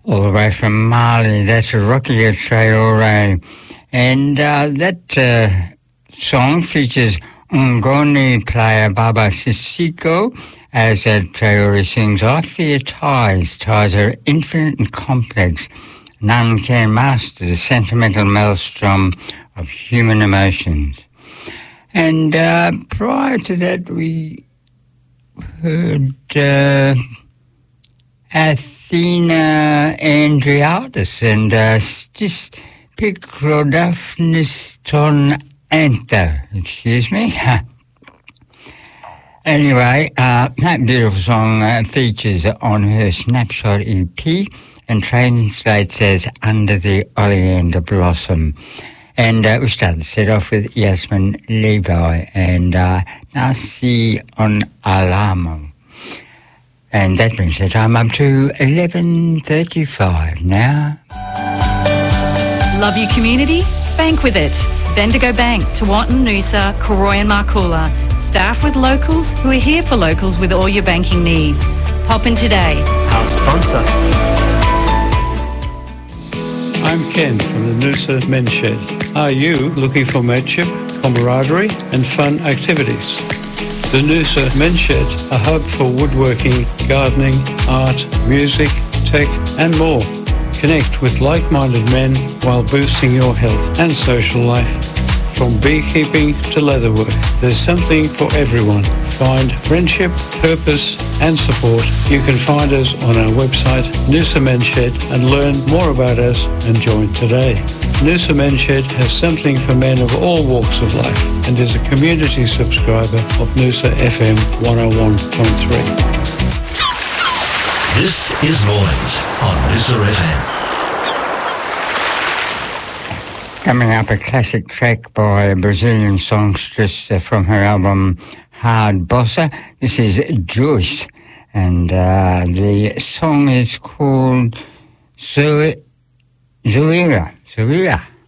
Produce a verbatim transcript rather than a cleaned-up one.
all the way from Mali. That's Rocky Traore. And uh, that uh, song features Ngoni player Baba Sissoko as uh, Traore sings, I fear ties. Ties are infinite and complex. None can master the sentimental maelstrom of human emotions. And uh, prior to that, we heard uh, Athena Andreatis and uh, just Picrodaphnis ton Anta. Excuse me. Anyway, uh, that beautiful song uh, features on her Snapshot E P and translates as Under the Oleander Blossom. And uh, we started to set off with Yasmin Levi and uh, Nasi on Alamo. And that brings the time up to eleven thirty-five now. Love your community? Bank with it. Bendigo Bank, Tewantin, Noosa, Koroi and Markula. Staff with locals who are here for locals with all your banking needs. Pop in today. Our sponsor. I'm Ken from the Noosa Men's Shed. Are you looking for mateship, camaraderie and fun activities? The Noosa Men's Shed, a hub for woodworking, gardening, art, music, tech and more. Connect with like-minded men while boosting your health and social life. From beekeeping to leatherwork, there's something for everyone. Find friendship, purpose and support. You can find us on our website, Noosa Men's Shed, and learn more about us and join today. Noosa Men's Shed has something for men of all walks of life and is a community subscriber of Noosa F M one oh one point three. This is Noise on Noosa F M. Coming up, a classic track by a Brazilian songstress uh, from her album Hard Bossa. This is Joyce, and uh, the song is called Zoe, Zoeira. Zoeira.